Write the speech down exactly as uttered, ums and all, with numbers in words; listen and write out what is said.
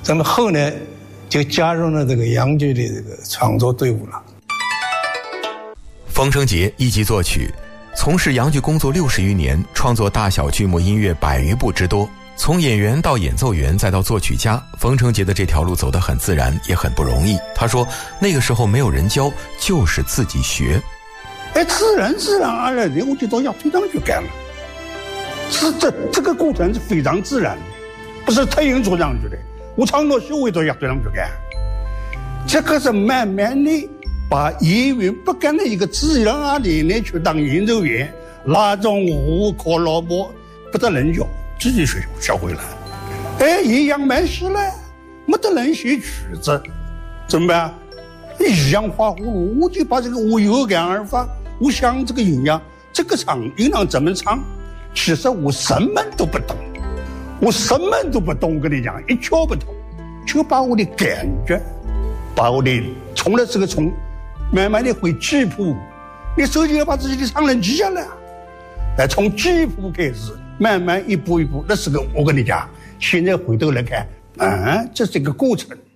等到后来就加入了这个杨局的这个创作队伍了。 冯承杰一级作曲，从事洋剧工作六十余年，创作大小剧目音乐百余部之多。从演员到演奏员再到作曲家，冯承杰的这条路走得很自然，也很不容易。他说那个时候没有人教，就是自己学。 哎，自然自然而然的，我就到乐队上去干了。是这这个过程是非常自然的，不是特意做上去的。我唱乐学会到乐队上去干，这个是慢慢的把演员不干的一个自然而然的去当演奏员，那种我靠老婆不得人教，自己学学会了。哎，一样慢戏了，没得人写曲子，怎么办？一样画葫芦，我就把这个我有感而发，我想这个音乐，这个唱应当怎么唱？其实我什么都不懂，我什么都不懂，我跟你讲，一窍不通，就把我的感觉，把我的从来这个从，慢慢的会记谱，你首先要把自己的唱能记下来，哎，从记谱开始，慢慢一步一步，那是个我跟你讲，现在回头来看，啊，这是一个过程。